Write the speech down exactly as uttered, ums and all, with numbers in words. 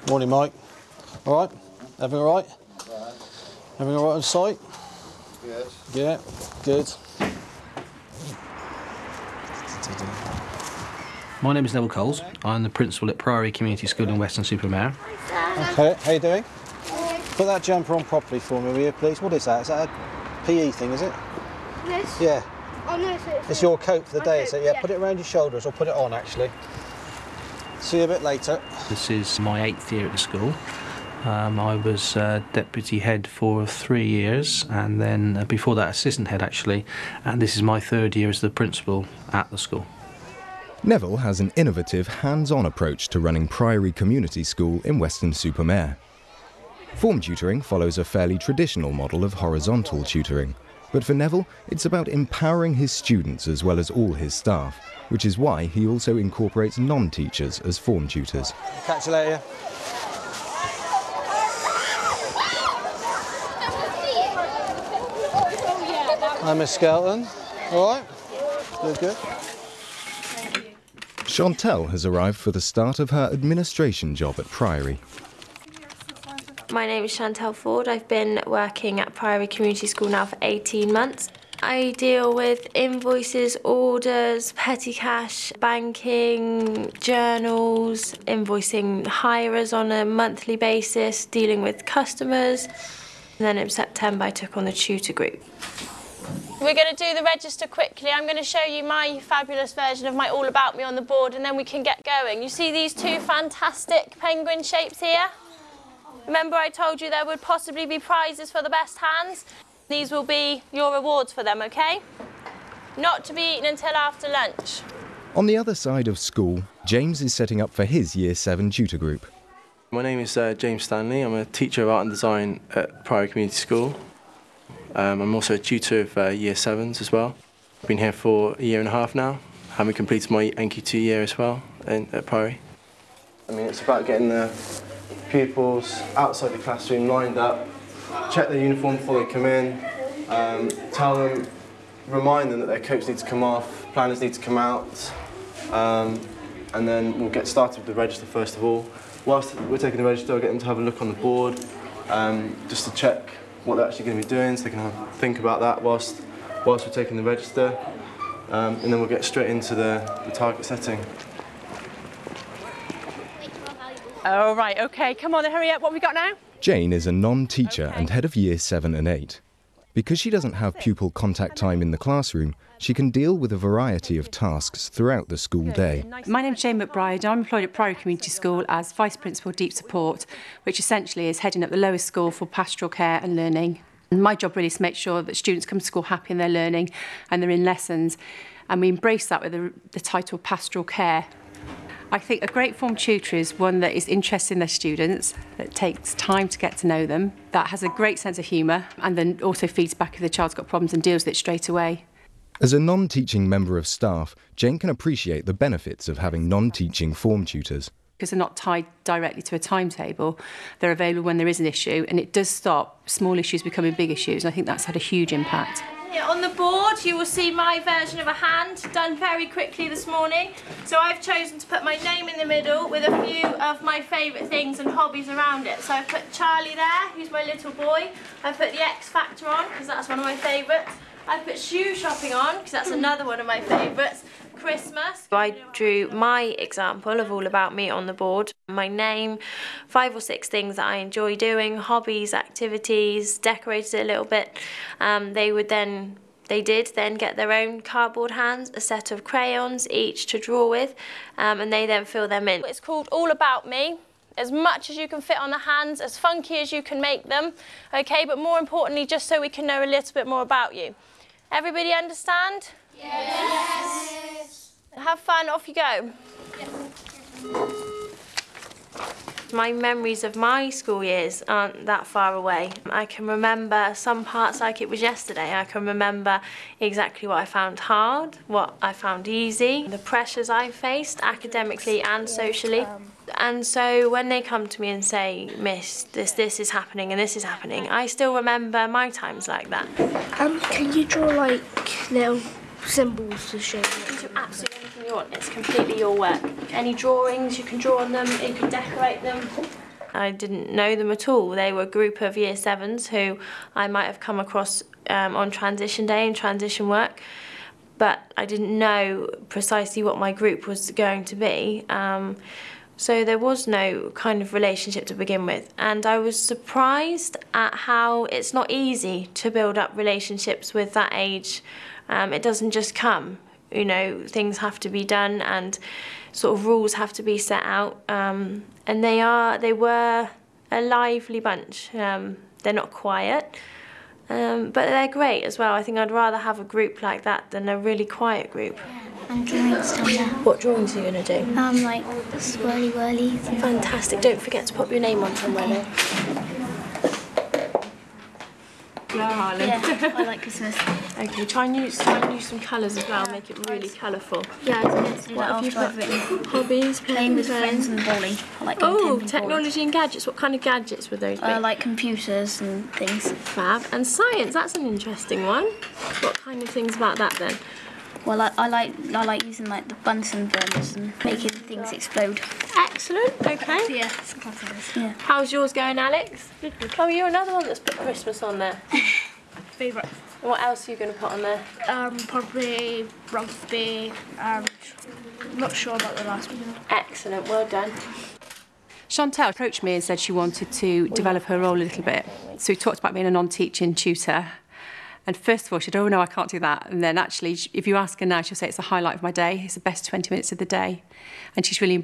Morning, Mike. All right? Everything all right? Everything all right on site? Yes. Yeah, good. My name is Neville Coles. I'm the principal at Priory Community School in Weston-super-Mare. Okay, how you doing? Put that jumper on properly for me, will you, please? What is that? Is that a P E thing, is it? This? Yeah. Oh no, it's, it's, It's your coat for the day, coat, is it? Yeah, yeah. put it around your shoulders, or put it on, actually. See you a bit later. This is my eighth year at the school. Um, I was uh, deputy head for three years, and then uh, before that assistant head, actually, and this is my third year as the principal at the school. Neville has an innovative, hands-on approach to running Priory Community School in Weston-super-Mare. Form tutoring follows a fairly traditional model of horizontal tutoring, but for Neville, it's about empowering his students as well as all his staff, which is why he also incorporates non-teachers as form tutors. Catch you later. Hi, Miss Skelton. All right? Good, good. Chantel has arrived for the start of her administration job at Priory. My name is Chantel Ford. I've been working at Priory Community School now for eighteen months. I deal with invoices, orders, petty cash, banking, journals, invoicing hirers on a monthly basis, dealing with customers. And then in September I took on the tutor group. We're going to do the register quickly. I'm going to show you my fabulous version of my All About Me on the board, and then we can get going. You see these two fantastic penguin shapes here? Remember I told you there would possibly be prizes for the best hands? These will be your rewards for them, okay? Not to be eaten until after lunch. On the other side of school, James is setting up for his Year seven tutor group. My name is uh, James Stanley. I'm a teacher of art and design at Priory Community School. Um, I'm also a tutor of uh, Year sevens as well. I've been here for a year and a half now, having completed my N Q two year as well in, at Priory. I mean, it's about getting the pupils outside the classroom lined up, check their uniform before they come in, um, tell them, remind them that their coats need to come off, planners need to come out, um, and then we'll get started with the register first of all. Whilst we're taking the register, I'll get them to have a look on the board, um, just to check what they're actually going to be doing, so they can have, think about that whilst, whilst we're taking the register, um, and then we'll get straight into the, the target setting. Oh, right, OK, come on, hurry up. What have we got now? Jane is a non-teacher Okay. and head of Year seven and eight. Because she doesn't have pupil contact time in the classroom, she can deal with a variety of tasks throughout the school day. My name's Jane McBride. I'm employed at Priory Community School as Vice Principal Deep Support, which essentially is heading up the lowest school for pastoral care and learning. And my job really is to make sure that students come to school happy in their learning and they're in lessons. And we embrace that with the, the title Pastoral Care. I think a great form tutor is one that is interested in their students, that takes time to get to know them, that has a great sense of humour, and then also feeds back if the child's got problems and deals with it straight away. As a non-teaching member of staff, Jane can appreciate the benefits of having non-teaching form tutors. Because they're not tied directly to a timetable, they're available when there is an issue, and it does stop small issues becoming big issues, and I think that's had a huge impact. Here on the board you will see my version of a hand done very quickly this morning. So I've chosen to put my name in the middle with a few of my favourite things and hobbies around it. So I've put Charlie there, who's my little boy. I've put the X Factor on, because that's one of my favourites. I've put shoe shopping on, because that's another one of my favourites. Christmas. I drew my example of All About Me on the board. My name, five or six things that I enjoy doing, hobbies, activities, decorated it a little bit. Um, they would then, they did then get their own cardboard hands, a set of crayons each to draw with, um, and they then fill them in. It's called All About Me. As much as you can fit on the hands, as funky as you can make them, okay, but more importantly, just so we can know a little bit more about you. Everybody understand? Yes. Have fun, off you go. My memories of my school years aren't that far away. I can remember some parts like it was yesterday. I can remember exactly what I found hard, what I found easy, the pressures I faced academically and socially. And so when they come to me and say, Miss, this, this is happening and this is happening, I still remember my times like that. Um, can you draw like little symbols to show You can do absolutely anything you want. It's completely your work. Any drawings, you can draw on them, you can decorate them. I didn't know them at all. They were a group of year sevens who I might have come across um, on transition day and transition work, but I didn't know precisely what my group was going to be. Um, so there was no kind of relationship to begin with. And I was surprised at how it's not easy to build up relationships with that age. Um, it doesn't just come. You know, things have to be done and sort of rules have to be set out. Um, and they are, they were a lively bunch. Um, they're not quiet, um, but they're great as well. I think I'd rather have a group like that than a really quiet group. And drawings down there. What drawings are you going to do? Um, like swirly whirly. Fantastic. Don't forget to pop your name on somewhere though. Yeah, I like Christmas. Okay, try and use, try and use some colours as well, make it really colourful. Yeah, I was going to do that What have you after I've written. Hobbies, Playing with pens, friends pens. and bowling. I like going Oh, ten pin technology and gadgets. What kind of gadgets would those be? bowling. I like computers and things. Fab. And science, that's an interesting one. What kind of things about that then? Well, I, I like I like using like the Bunsen burners and making things explode. Excellent, okay. Yeah, it's classics. Yeah. How's yours going, Alex? Oh, you're another one that's put Christmas on there. Favourite? And what else are you going to put on there? Um, probably rugby. Um, not sure about the last one. Excellent, well done. Chantal approached me and said she wanted to develop her role a little bit. So we talked about being a non-teaching tutor. And first of all, she said, oh, no, I can't do that. And then actually, if you ask her now, she'll say it's the highlight of my day. It's the best twenty minutes of the day. And she's really